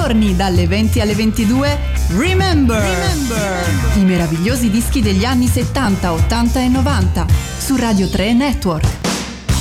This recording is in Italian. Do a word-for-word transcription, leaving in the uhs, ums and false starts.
giorni dalle venti alle ventidue Remember, Remember. I meravigliosi dischi degli anni settanta, ottanta e novanta su Radio tre Network.